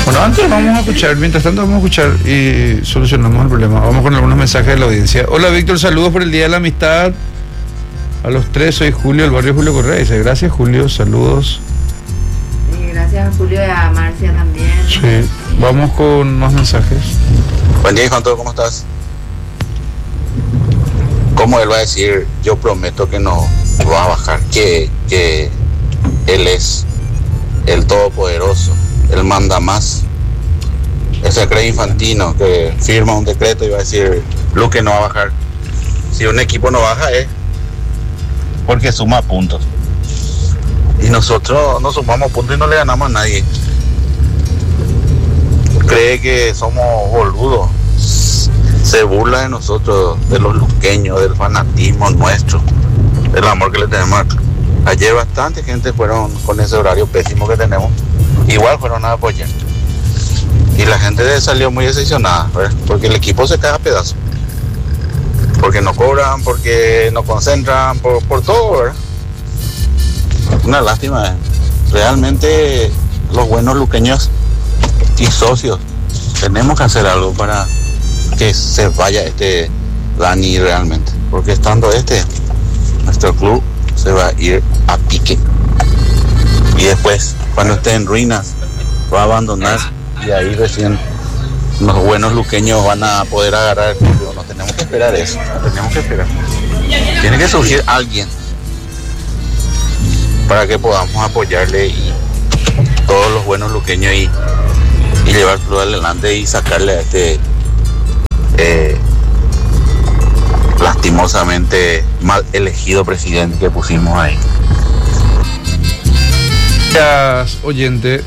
Bueno, antes vamos a escuchar, mientras tanto vamos a escuchar y solucionamos el problema. Vamos con algunos mensajes de la audiencia. Hola Víctor, saludos por el Día de la Amistad. A los tres, soy Julio, del barrio Julio Correa. Dice, gracias Julio, saludos. Gracias a Julio y a Marcia también. Sí, vamos con más mensajes. Buen día, Juan, ¿cómo estás? ¿Cómo él va a decir, yo prometo que no va a bajar? Que él es el todopoderoso, él manda más. Ese cree Infantino que firma un decreto y va a decir, Luque no va a bajar. Si un equipo no baja es porque suma puntos. Y nosotros no sumamos puntos y no le ganamos a nadie. Cree que somos boludos. Se burla de nosotros, de los luqueños, del fanatismo nuestro, del amor que le tenemos. Ayer bastante gente fueron con ese horario pésimo que tenemos. Igual fueron a apoyar. Y la gente salió muy decepcionada, ¿verdad? Porque el equipo se cae a pedazos. Porque no cobran, porque no concentran, por todo, ¿verdad? Una lástima. Realmente los buenos luqueños y socios tenemos que hacer algo para que se vaya Dani realmente. Porque estando nuestro club se va a ir a pique. Y después, cuando esté en ruinas, va a abandonar y ahí recién los buenos luqueños van a poder agarrar el club. No tenemos que esperar eso, no tenemos que esperar. Tiene que surgir alguien para que podamos apoyarle y todos los buenos luqueños y llevar el club adelante y sacarle a lastimosamente mal elegido presidente que pusimos ahí. Gracias, oyente.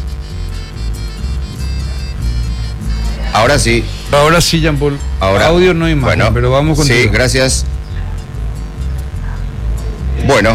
Ahora sí, Jean Paul. Ahora, audio no hay más, bueno, pero vamos con. Sí, gracias. Bueno,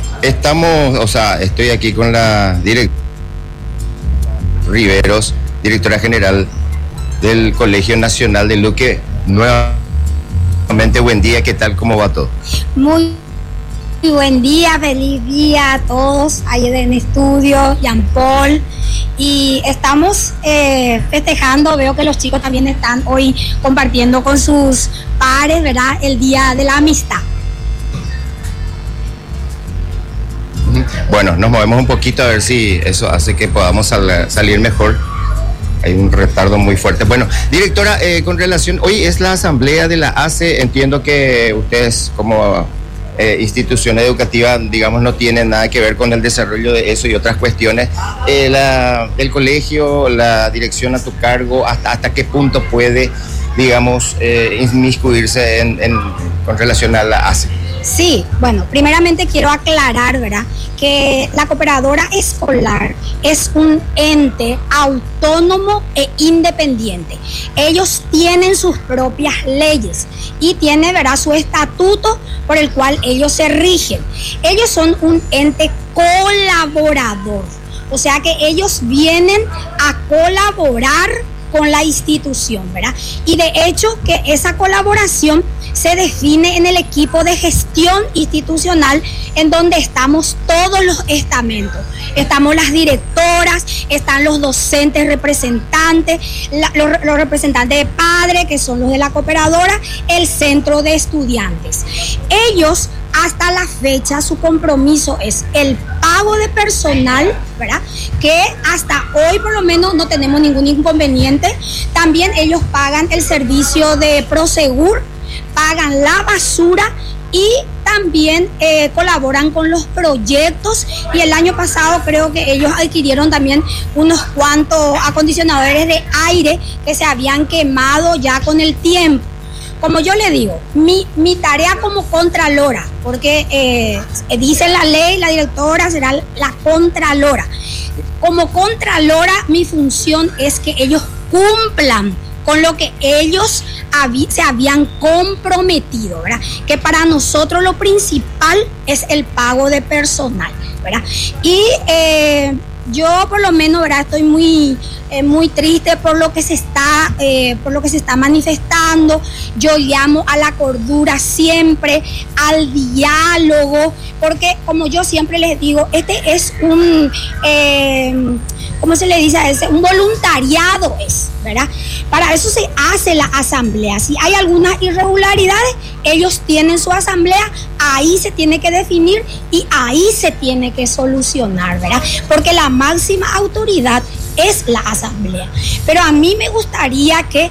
estoy aquí con la directora Riveros, directora general del Colegio Nacional de Luque. Nuevamente, buen día, ¿qué tal? ¿Cómo va todo? Muy buen día, feliz día a todos ahí en estudio, Jean Paul. Y estamos festejando, veo que los chicos también están hoy compartiendo con sus pares, ¿verdad? El Día de la Amistad. Bueno, nos movemos un poquito a ver si eso hace que podamos salir mejor. Hay un retardo muy fuerte. Bueno, directora, con relación, hoy es la asamblea de la ACE, entiendo que ustedes como institución educativa, digamos, no tienen nada que ver con el desarrollo de eso y otras cuestiones. El colegio, la dirección a tu cargo, ¿hasta qué punto puede, digamos, inmiscuirse con relación a la ACE? Sí, bueno, primeramente quiero aclarar, ¿verdad?, que la cooperadora escolar es un ente autónomo e independiente. Ellos tienen sus propias leyes y tienen, ¿verdad?, su estatuto por el cual ellos se rigen. Ellos son un ente colaborador, o sea que ellos vienen a colaborar con la institución, ¿verdad? Y de hecho que esa colaboración se define en el equipo de gestión institucional en donde estamos todos los estamentos. Estamos las directoras, están los docentes representantes, los representantes de padres, que son los de la cooperadora, el centro de estudiantes. Ellos, hasta la fecha, su compromiso es el pago de personal, ¿verdad?, que hasta hoy por lo menos no tenemos ningún inconveniente. También ellos pagan el servicio de Prosegur, pagan la basura y también colaboran con los proyectos. Y el año pasado creo que ellos adquirieron también unos cuantos acondicionadores de aire que se habían quemado ya con el tiempo. Como yo le digo, mi tarea como contralora, porque dice la ley, la directora será la contralora. Como contralora, mi función es que ellos cumplan con lo que ellos se habían comprometido, ¿verdad? Que para nosotros lo principal es el pago de personal, ¿verdad? Y yo por lo menos, ¿verdad?, estoy muy triste por lo que se está manifestando. Yo llamo a la cordura siempre, al diálogo, porque como yo siempre les digo, este es ¿cómo se le dice a ese? Un voluntariado es, ¿verdad? Para eso se hace la asamblea. Si hay algunas irregularidades, ellos tienen su asamblea, ahí se tiene que definir y ahí se tiene que solucionar, ¿verdad? Porque la máxima autoridad es la asamblea. Pero a mí me gustaría que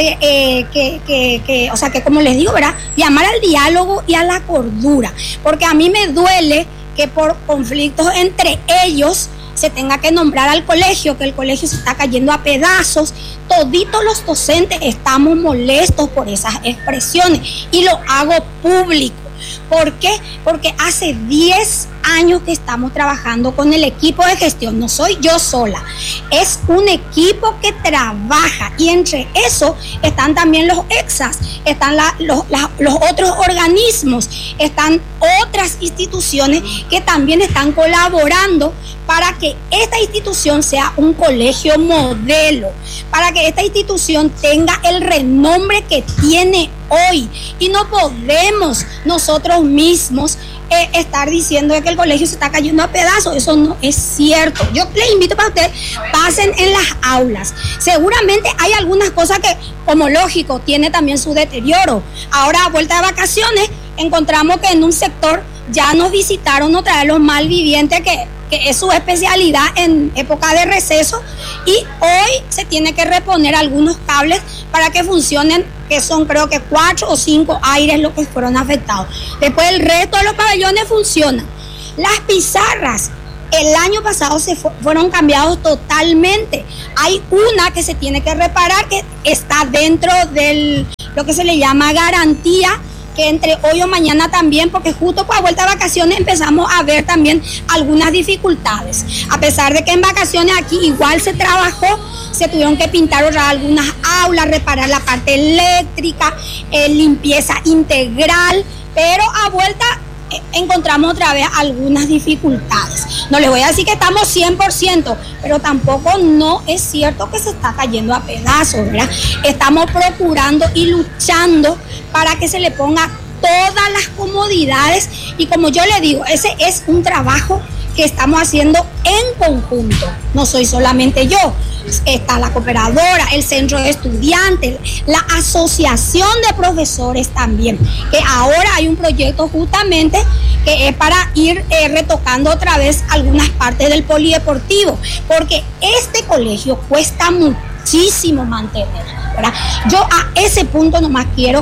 como les digo, ¿verdad? Llamar al diálogo y a la cordura, porque a mí me duele que por conflictos entre ellos se tenga que nombrar al colegio, que el colegio se está cayendo a pedazos. Toditos los docentes estamos molestos por esas expresiones y lo hago público. ¿Por qué? Porque hace 10 años que estamos trabajando con el equipo de gestión. No soy yo sola, es un equipo que trabaja y entre eso están también los EXAs, están los otros organismos, están otras instituciones que también están colaborando para que esta institución sea un colegio modelo, para que esta institución tenga el renombre que tiene hoy. Y no podemos nosotros mismos estar diciendo que el colegio se está cayendo a pedazos. Eso no es cierto. Yo les invito para que ustedes pasen en las aulas. Seguramente hay algunas cosas que, como lógico, tiene también su deterioro. Ahora, a vuelta de vacaciones, encontramos que en un sector ya nos visitaron otra vez los malvivientes, que es su especialidad en época de receso, y hoy se tiene que reponer algunos cables para que funcionen, que son creo que 4 o 5 aires los que fueron afectados. Después el resto de los pabellones funcionan. Las pizarras el año pasado fueron cambiados totalmente. Hay una que se tiene que reparar, que está dentro de lo que se le llama garantía, que entre hoy o mañana también, porque justo por la vuelta de vacaciones empezamos a ver también algunas dificultades. A pesar de que en vacaciones aquí igual se trabajó, se tuvieron que pintar algunas aulas, reparar la parte eléctrica, limpieza integral, pero a vuelta encontramos otra vez algunas dificultades. No les voy a decir que estamos 100%, pero tampoco no es cierto que se está cayendo a pedazos, ¿verdad? Estamos procurando y luchando para que se le ponga todas las comodidades, y como yo le digo, ese es un trabajo que estamos haciendo en conjunto. No soy solamente yo, está la cooperadora, el centro de estudiantes, la asociación de profesores también, que ahora hay un proyecto justamente que es para ir retocando otra vez algunas partes del polideportivo, porque este colegio cuesta muchísimo mantener, ¿verdad? Yo a ese punto nomás quiero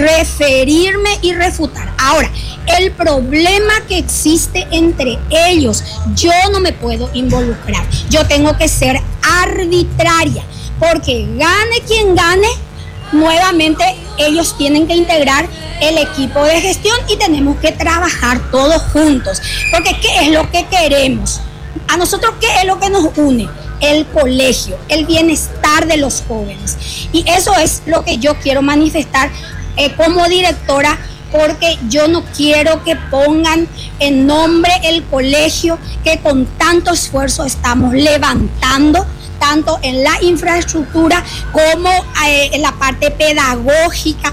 referirme y refutar. Ahora, el problema que existe entre ellos, yo no me puedo involucrar. Yo tengo que ser arbitraria, porque gane quien gane, nuevamente ellos tienen que integrar el equipo de gestión y tenemos que trabajar todos juntos. Porque ¿qué es lo que queremos? A nosotros, ¿qué es lo que nos une? El colegio, el bienestar de los jóvenes. Y eso es lo que yo quiero manifestar como directora, porque yo no quiero que pongan en nombre el colegio que con tanto esfuerzo estamos levantando, tanto en la infraestructura como en la parte pedagógica,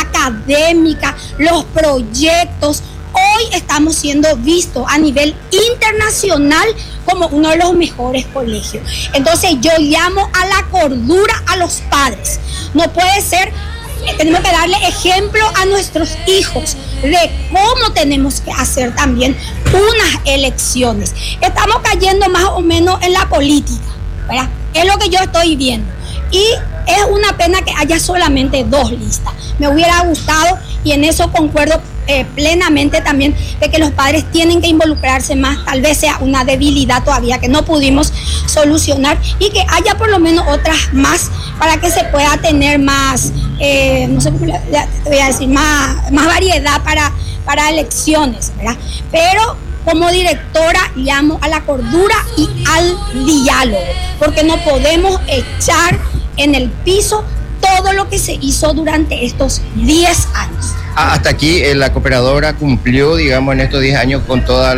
académica, los proyectos. Hoy estamos siendo vistos a nivel internacional como uno de los mejores colegios. Entonces yo llamo a la cordura a los padres. No puede ser, tenemos que darle ejemplo a nuestros hijos de cómo tenemos que hacer también unas elecciones. Estamos cayendo más o menos en la política, ¿verdad? Es lo que yo estoy viendo. Y es una pena que haya solamente 2 listas. Me hubiera gustado, y en eso concuerdo plenamente también, de que los padres tienen que involucrarse más. Tal vez sea una debilidad todavía que no pudimos solucionar, y que haya por lo menos otras más para que se pueda tener más, no sé cómo te voy a decir, más variedad para elecciones, ¿verdad? Pero como directora llamo a la cordura y al diálogo, porque no podemos echar en el piso todo lo que se hizo durante estos 10 años. Hasta aquí la cooperadora cumplió, digamos, en estos 10 años con todo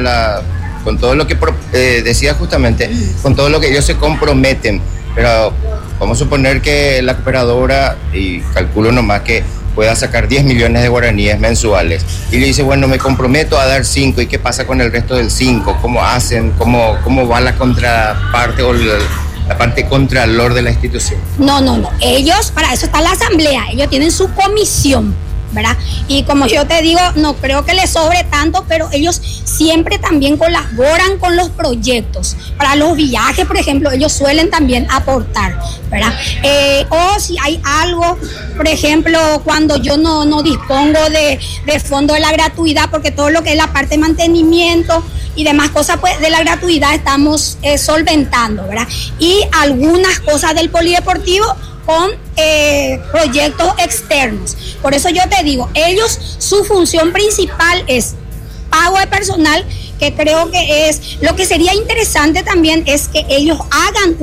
lo que decía justamente, con todo lo que ellos se comprometen. Pero vamos a suponer que la cooperadora, y calculo nomás que pueda sacar 10 millones de guaraníes mensuales, y le dice, bueno, me comprometo a dar 5, ¿y qué pasa con el resto del 5? ¿Cómo hacen? ¿Cómo va la contraparte o la parte contralor de la institución. No. Ellos, para eso está la asamblea. Ellos tienen su comisión, ¿verdad? Y como yo te digo, no creo que les sobre tanto, pero ellos siempre también colaboran con los proyectos. Para los viajes, por ejemplo, ellos suelen también aportar, ¿verdad? O si hay algo, por ejemplo, cuando yo no dispongo de fondo de la gratuidad, porque todo lo que es la parte de mantenimiento y demás cosas, pues de la gratuidad estamos solventando, ¿verdad? Y algunas cosas del polideportivo con proyectos externos. Por eso yo te digo, ellos, su función principal es pago de personal, que creo que es, lo que sería interesante también es que ellos hagan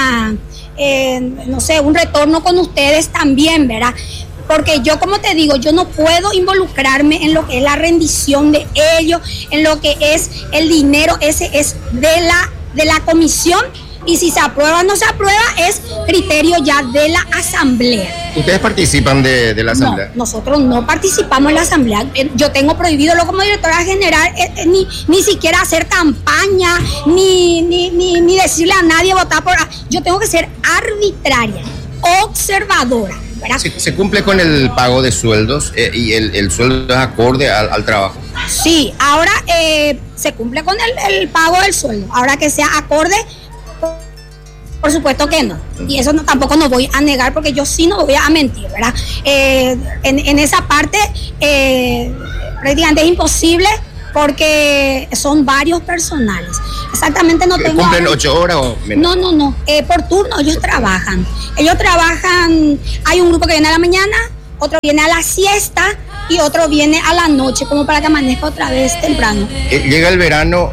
un retorno con ustedes también, ¿verdad? Porque yo, como te digo, yo no puedo involucrarme en lo que es la rendición de ellos, en lo que es el dinero, ese es de la comisión. Y si se aprueba o no se aprueba es criterio ya de la asamblea. ¿Ustedes participan de la asamblea? No, nosotros no participamos en la asamblea. Yo tengo prohibido, como directora general, ni siquiera hacer campaña, ni decirle a nadie votar por... Yo tengo que ser arbitraria, observadora, ¿verdad? ¿Se cumple con el pago de sueldos y el sueldo es acorde al trabajo? Sí, ahora se cumple con el pago del sueldo. Ahora que sea acorde... Por supuesto que no, y eso tampoco no voy a negar, porque yo sí no voy a mentir, ¿verdad? En esa parte prácticamente es imposible, porque son varios personales. Exactamente no tengo... ¿Cumplen 8 horas o menos? No, por turno ellos trabajan, hay un grupo que viene a la mañana, otro viene a la siesta y otro viene a la noche, como para que amanezca otra vez temprano. Llega el verano,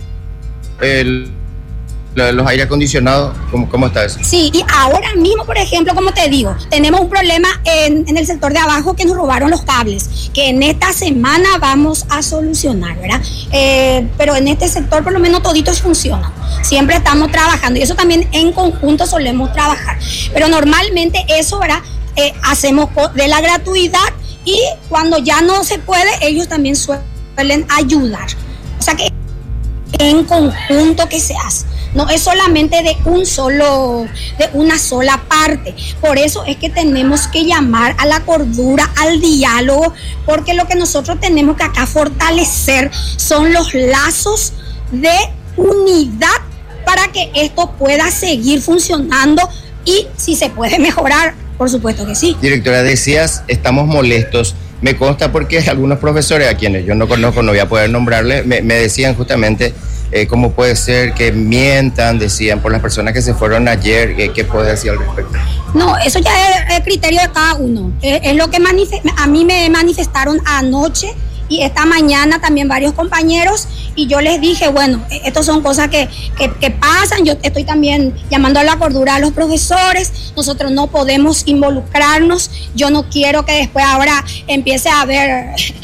los aire acondicionados, ¿cómo está eso? Sí, y ahora mismo, por ejemplo, como te digo, tenemos un problema en el sector de abajo, que nos robaron los cables, que en esta semana vamos a solucionar, ¿verdad? Pero en este sector por lo menos toditos funcionan. Siempre estamos trabajando y eso también en conjunto solemos trabajar. Pero normalmente eso, ¿verdad? Hacemos de la gratuidad, y cuando ya no se puede, ellos también suelen ayudar. O sea que en conjunto que se hace. No es solamente de una sola parte. Por eso es que tenemos que llamar a la cordura, al diálogo, porque lo que nosotros tenemos que acá fortalecer son los lazos de unidad para que esto pueda seguir funcionando, y si se puede mejorar, por supuesto que sí. Directora, decías, estamos molestos. Me consta porque algunos profesores, a quienes yo no conozco, no voy a poder nombrarle, me decían justamente cómo puede ser que mientan, decían, por las personas que se fueron ayer. ¿Qué puede decir al respecto? No, eso ya es criterio de cada uno. Es lo que a mí me manifestaron anoche y esta mañana también varios compañeros, y yo les dije, bueno, estas son cosas que pasan. Yo estoy también llamando a la cordura a los profesores. Nosotros no podemos involucrarnos. Yo no quiero que después ahora empiece a haber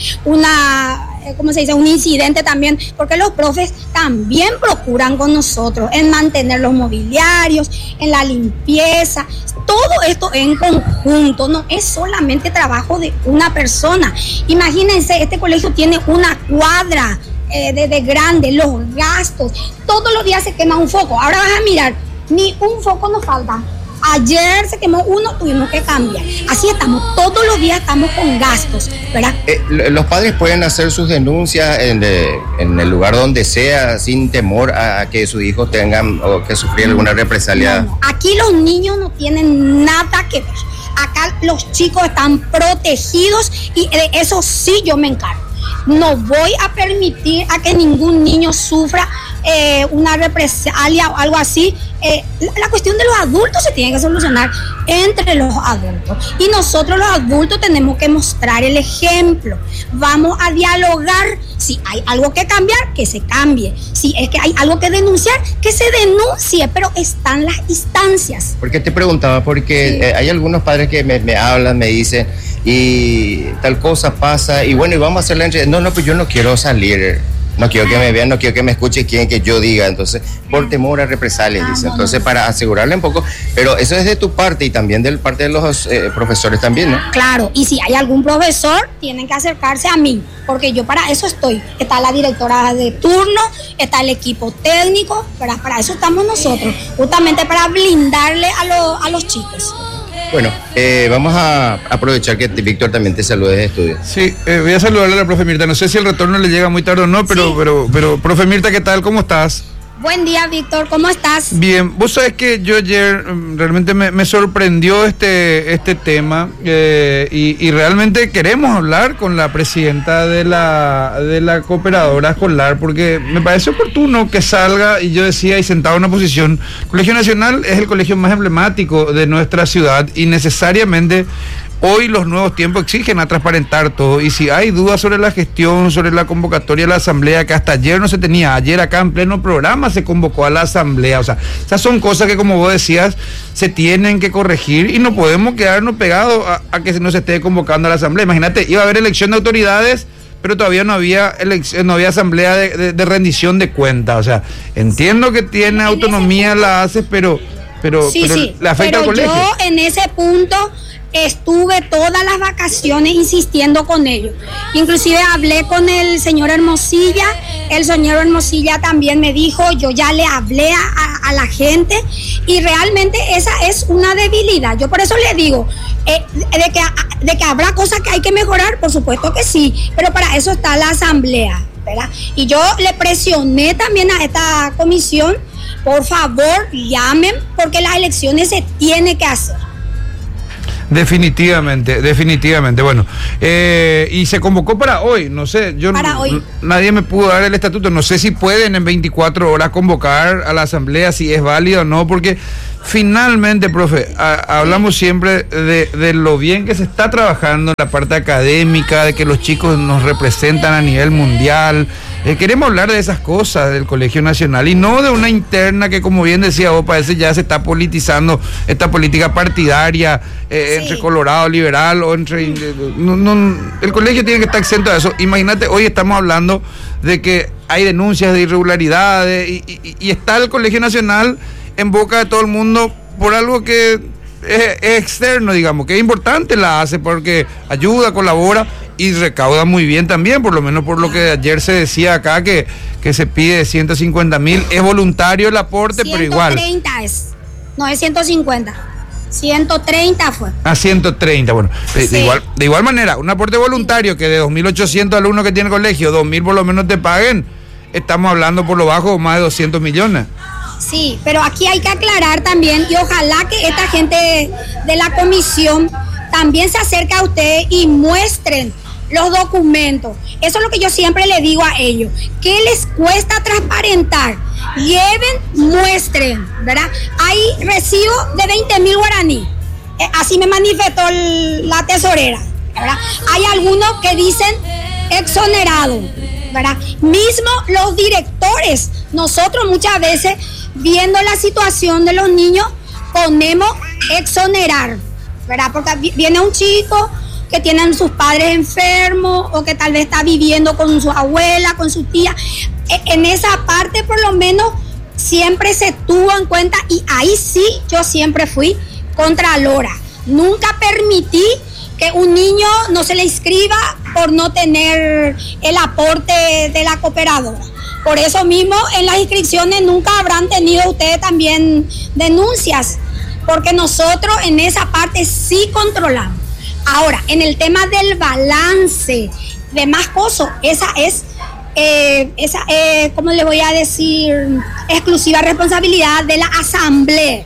un incidente también, porque los profes también procuran con nosotros en mantener los mobiliarios, en la limpieza. Todo esto en conjunto, no es solamente trabajo de una persona. Imagínense, este colegio tiene una cuadra de grande, los gastos, todos los días se quema un foco. Ahora vas a mirar, ni un foco nos falta. Ayer se quemó uno, tuvimos que cambiar. Así estamos, todos los días estamos con gastos, ¿verdad? Los padres pueden hacer sus denuncias en el lugar donde sea, sin temor a que sus hijos tengan o que sufrir alguna represalia. No. Aquí los niños no tienen nada que ver. Acá los chicos están protegidos, y de eso sí yo me encargo. No voy a permitir a que ningún niño sufra una represalia o algo así. La cuestión de los adultos se tiene que solucionar entre los adultos, y nosotros los adultos tenemos que mostrar el ejemplo. Vamos a dialogar. Si hay algo que cambiar, que se cambie. Si es que hay algo que denunciar, que se denuncie, pero están las instancias. ¿Por qué te preguntaba? Porque sí. Hay algunos padres que me hablan, me dicen, y tal cosa pasa, y bueno, y vamos a hacer la entrevista. No, pues yo no quiero salir. No quiero que me vean, no quiero que me escuchen, quieren que yo diga. Entonces, por temor a represalias, dice. Entonces, para asegurarle un poco, pero eso es de tu parte y también de parte de los profesores también, ¿no? Claro, y si hay algún profesor, tienen que acercarse a mí, porque yo para eso estoy. Está la directora de turno, está el equipo técnico, para eso estamos nosotros, justamente para blindarle a los chicos. Bueno, vamos a aprovechar que Víctor también te salude desde estudio. Sí, voy a saludarle a la profe Mirta. No sé si el retorno le llega muy tarde o no, pero, sí. pero profe Mirta, ¿qué tal? ¿Cómo estás? Buen día, Víctor, ¿cómo estás? Bien, vos sabés que yo ayer realmente me sorprendió este tema y realmente queremos hablar con la presidenta de la cooperadora escolar porque me parece oportuno que salga, y yo decía, y sentado en una posición, Colegio Nacional es el colegio más emblemático de nuestra ciudad y necesariamente hoy los nuevos tiempos exigen a transparentar todo, y si hay dudas sobre la gestión, sobre la convocatoria de la asamblea, que hasta ayer no se tenía, ayer acá en pleno programa se convocó a la asamblea, o sea, esas son cosas que, como vos decías, se tienen que corregir y no podemos quedarnos pegados a que no se esté convocando a la asamblea. Imagínate, iba a haber elección de autoridades, pero todavía no había asamblea de rendición de cuentas. O sea, entiendo que tiene autonomía la ACE, pero sí, le afecta al colegio. Yo en ese punto estuve todas las vacaciones insistiendo con ellos. Inclusive hablé con el señor Hermosilla. El señor Hermosilla también me dijo, yo ya le hablé a la gente, y realmente esa es una debilidad. Yo por eso le digo, de que habrá cosas que hay que mejorar, por supuesto que sí, pero para eso está la asamblea, ¿verdad? Y yo le presioné también a esta comisión, por favor, llamen, porque las elecciones se tienen que hacer. Definitivamente. Bueno, y se convocó para hoy, no sé, hoy. Nadie me pudo dar el estatuto, no sé si pueden en 24 horas convocar a la asamblea, si es válido o no, porque finalmente, profe, hablamos siempre de lo bien que se está trabajando en la parte académica, de que los chicos nos representan a nivel mundial. Queremos hablar de esas cosas del Colegio Nacional y no de una interna que, como bien decía vos, parece ya se está politizando esta política partidaria entre Colorado, liberal o entre... el colegio tiene que estar exento de eso. Imagínate, hoy estamos hablando de que hay denuncias de irregularidades y está el Colegio Nacional en boca de todo el mundo por algo que es externo, digamos, que es importante la hace porque ayuda, colabora y recauda muy bien también, por lo menos por lo que ayer se decía acá, que se pide 150,000, es voluntario el aporte, pero igual. 130 es, no es 150, 130 fue. 130, bueno, sí. de igual manera, un aporte voluntario que de 2.800 alumnos que tiene el colegio, 2.000 por lo menos te paguen, estamos hablando por lo bajo más de 200 millones. Sí, pero aquí hay que aclarar también, y ojalá que esta gente de la comisión también se acerque a usted y muestren los documentos. Eso es lo que yo siempre le digo a ellos. ¿Qué les cuesta transparentar? Lleven, muestren, ¿verdad? Hay recibo de 20,000 guaraní. Así me manifestó la tesorera, ¿verdad? Hay algunos que dicen exonerado, ¿verdad? Mismo los directores, nosotros muchas veces, viendo la situación de los niños, ponemos exonerar, ¿verdad? Porque viene un chico que tienen sus padres enfermos o que tal vez está viviendo con su abuela, con su tía. En esa parte, por lo menos, siempre se tuvo en cuenta, y ahí sí yo siempre fui contralora. Nunca permití que un niño no se le inscriba por no tener el aporte de la cooperadora. Por eso mismo en las inscripciones nunca habrán tenido ustedes también denuncias, porque nosotros en esa parte sí controlamos. Ahora, en el tema del balance de más cosas, esa es, ¿cómo le voy a decir? Exclusiva responsabilidad de la asamblea.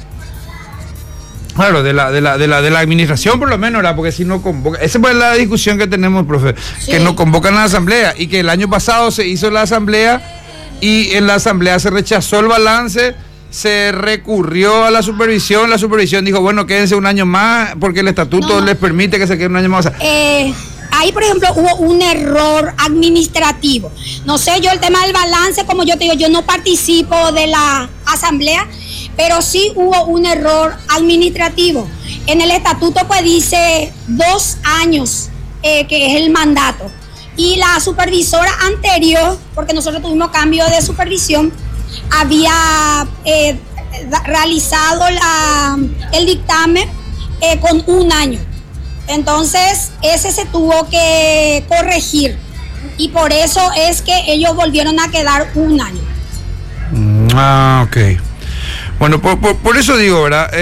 Claro, de la administración por lo menos, ¿verdad? Porque si no convoca, esa es la discusión que tenemos, profe, sí, que no convocan a la asamblea, y que el año pasado se hizo la asamblea y en la asamblea se rechazó el balance, se recurrió a la supervisión dijo, bueno, quédense un año más porque el estatuto les permite que se queden un año más. Ahí, por ejemplo, hubo un error administrativo. No sé, yo el tema del balance, como yo te digo, yo no participo de la asamblea, pero sí hubo un error administrativo. En el estatuto pues dice 2 años, que es el mandato. y la supervisora anterior, porque nosotros tuvimos cambio de supervisión, había realizado el dictamen con 1 año. Entonces, ese se tuvo que corregir y por eso es que ellos volvieron a quedar 1 año. Ok. Bueno, por eso digo, ¿verdad?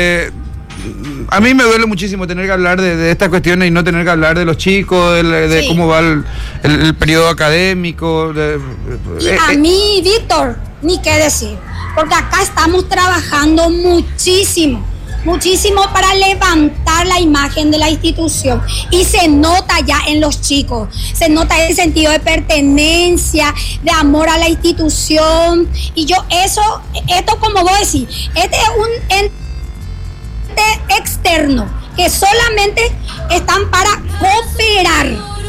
A mí me duele muchísimo tener que hablar de estas cuestiones y no tener que hablar de los chicos, de Sí. cómo va el periodo académico. Y a mí, Víctor, ni qué decir, porque acá estamos trabajando muchísimo para levantar la imagen de la institución y se nota ya en los chicos, se nota el sentido de pertenencia, de amor a la institución y esto como vos decís, este es un ente externo que solamente están para cooperar,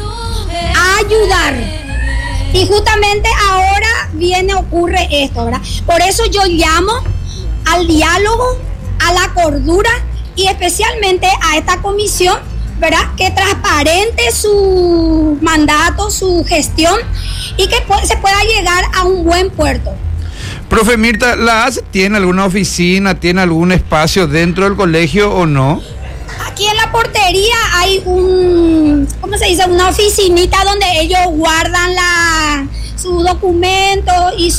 ayudar. Y justamente ahora ocurre esto, ¿verdad? Por eso yo llamo al diálogo, a la cordura y especialmente a esta comisión, ¿verdad? Que transparente su mandato, su gestión y que se pueda llegar a un buen puerto. Profe Mirta, ¿la ACE tiene alguna oficina, tiene algún espacio dentro del colegio o no? Aquí en la portería hay ¿cómo se dice? Una oficinita donde ellos guardan sus documentos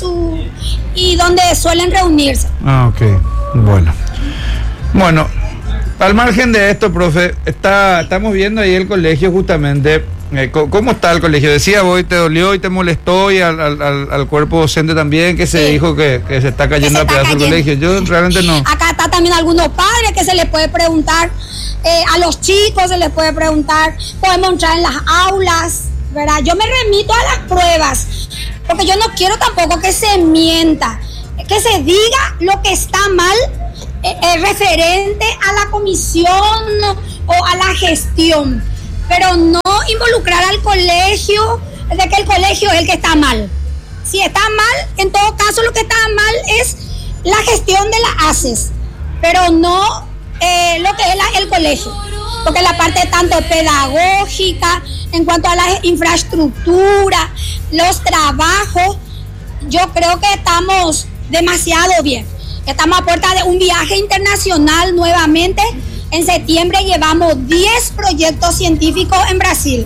y donde suelen reunirse. Ah, ok. Bueno, al margen de esto, profe, estamos viendo ahí el colegio justamente. ¿Cómo está el colegio? Decía vos, te dolió y te molestó y al cuerpo docente también, que se dijo que se está cayendo a pedazos el colegio. Yo realmente no. Acá está también algunos padres que se les puede preguntar, a los chicos se les puede preguntar, podemos entrar en las aulas, ¿verdad? Yo me remito a las pruebas, porque yo no quiero tampoco que se mienta, que se diga lo que está mal referente a la comisión o a la gestión, pero no involucrar al colegio de que el colegio es el que está mal. Si está mal, en todo caso lo que está mal es la gestión de la ACES, pero no lo que es el colegio, porque la parte tanto pedagógica, en cuanto a la infraestructura, los trabajos, yo creo que estamos demasiado bien. Estamos a puerta de un viaje internacional nuevamente. En septiembre llevamos 10 proyectos científicos en Brasil.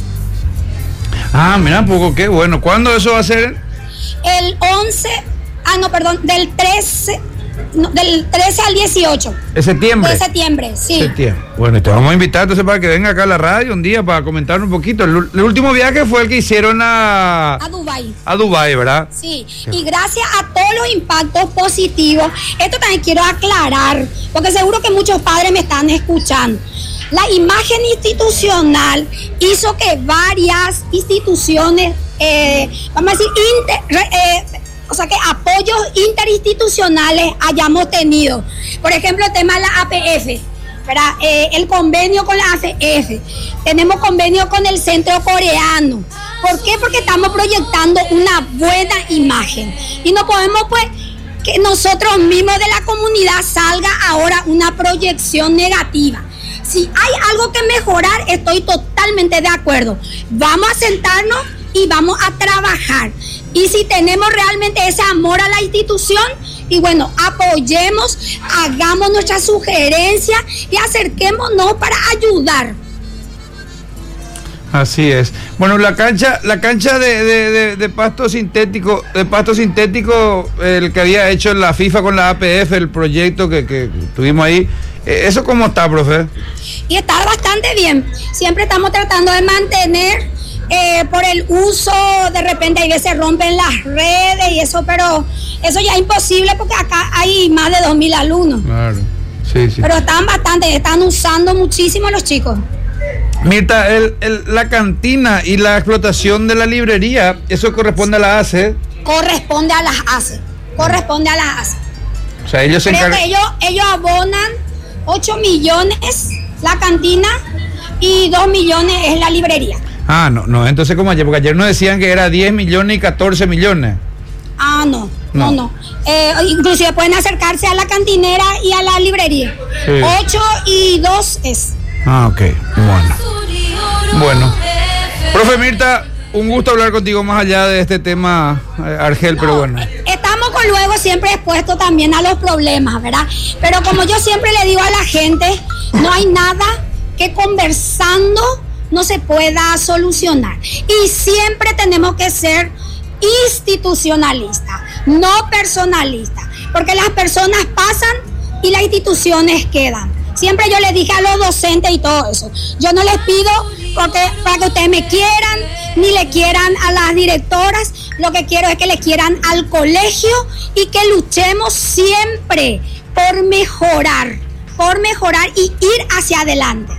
Ah, mira, poco, qué bueno. ¿Cuándo eso va a ser? Del 13 al 18. ¿Es septiembre? De septiembre, sí. Septiembre. Bueno, te vamos a invitar entonces para que venga acá a la radio un día para comentar un poquito. El último viaje fue el que hicieron a Dubái. A Dubái, ¿verdad? Sí, y gracias a todos los impactos positivos, esto también quiero aclarar, porque seguro que muchos padres me están escuchando. La imagen institucional hizo que varias instituciones, vamos a decir, que apoyos interinstitucionales hayamos tenido. Por ejemplo, el tema de la APF, ¿verdad? El convenio con la APF. Tenemos convenio con el Centro Coreano. ¿Por qué? Porque estamos proyectando una buena imagen. Y no podemos, pues, que nosotros mismos de la comunidad salga ahora una proyección negativa. Si hay algo que mejorar, estoy totalmente de acuerdo. Vamos a sentarnos y vamos a trabajar. Y si tenemos realmente ese amor a la institución, y bueno, apoyemos, hagamos nuestras sugerencias y acerquémonos para ayudar. Así es. Bueno, la cancha de pasto sintético, el que había hecho la FIFA con la APF, el proyecto que tuvimos ahí, ¿eso cómo está, profe? Y está bastante bien. Siempre estamos tratando de mantener por el uso, de repente a veces rompen las redes y eso, pero eso ya es imposible porque acá hay más de 2.000 alumnos. Claro, sí. Pero están usando muchísimo los chicos. Mirta, la cantina y la explotación de la librería, ¿eso corresponde a la ACE? Corresponde a las ACE. O sea, ellos se Creo encargan. que ellos abonan 8 millones la cantina y 2 millones es la librería. Ah, no, entonces como ayer, porque ayer nos decían que era 10 millones y 14 millones. Ah, no. Inclusive pueden acercarse a la cantinera y a la librería. Sí. 8 y 2 es. Ah, ok, bueno. Profe Mirta, un gusto hablar contigo más allá de este tema, Argel, pero bueno. Estamos con luego siempre expuestos también a los problemas, ¿verdad? Pero como yo siempre le digo a la gente, no hay nada que conversando no se pueda solucionar. Y siempre tenemos que ser institucionalistas, no personalistas, porque las personas pasan y las instituciones quedan. Siempre yo les dije a los docentes y todo eso, yo no les pido para que ustedes me quieran, ni le quieran a las directoras, lo que quiero es que le quieran al colegio y que luchemos siempre por mejorar y ir hacia adelante.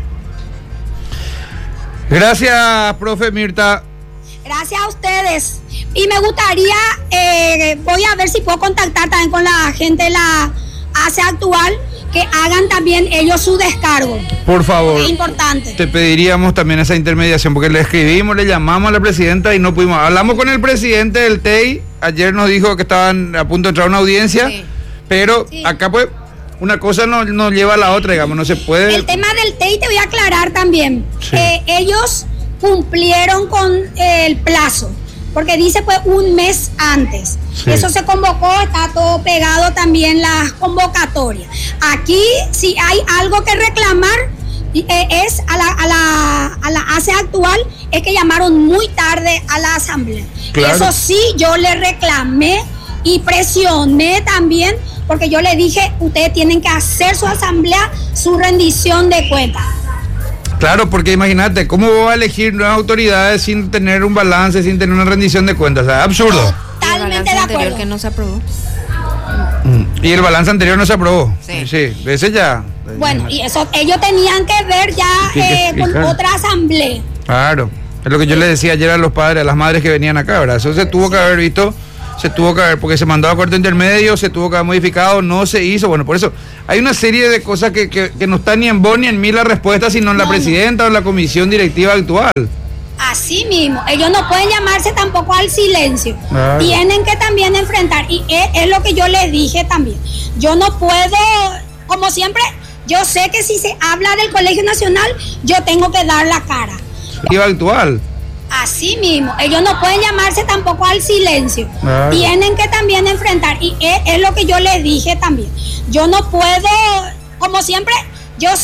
Gracias, profe Mirta. Gracias a ustedes. Y me gustaría, voy a ver si puedo contactar también con la gente de la ACE actual, que hagan también ellos su descargo. Por favor. Es importante. Te pediríamos también esa intermediación, porque le escribimos, le llamamos a la presidenta y no pudimos. Hablamos con el presidente del TEI, ayer nos dijo que estaban a punto de entrar a una audiencia, sí. Pero sí. Acá pues una cosa no lleva a la otra, digamos, no se puede. El tema del TEI te voy a aclarar también. Sí. Ellos cumplieron con el plazo, porque dice pues un mes antes. Sí. Eso se convocó, está todo pegado también las convocatorias. Aquí si hay algo que reclamar es a la ACE actual, es que llamaron muy tarde a la asamblea. Claro. Eso sí, yo le reclamé y presioné también, porque yo le dije, ustedes tienen que hacer su asamblea, su rendición de cuentas. Claro, porque imagínate, ¿cómo va a elegir nuevas autoridades sin tener un balance, sin tener una rendición de cuentas? O sea, absurdo. Totalmente de acuerdo. Que no se aprobó. Y el balance anterior no se aprobó. Sí, ese ya. Bueno, y eso ellos tenían que ver ya con otra asamblea. Claro, es lo que yo les decía ayer a los padres, a las madres que venían acá, ¿verdad? Eso se tuvo que haber visto. Se tuvo que haber, porque se mandó a corte intermedio, se tuvo que haber modificado, no se hizo. Bueno, por eso hay una serie de cosas que no están ni en vos ni en mí la respuesta, sino en la presidenta o en la comisión directiva actual. Así mismo, ellos no pueden llamarse tampoco al silencio. Claro. Tienen que también enfrentar, y es lo que yo les dije también. Yo no puedo, como siempre, yo sé que si se habla del Colegio Nacional, yo tengo que dar la cara. Directiva actual. Así mismo, ellos no pueden llamarse tampoco al silencio. Claro. Tienen que también enfrentar, y es lo que yo les dije también. Yo no puedo, como siempre, yo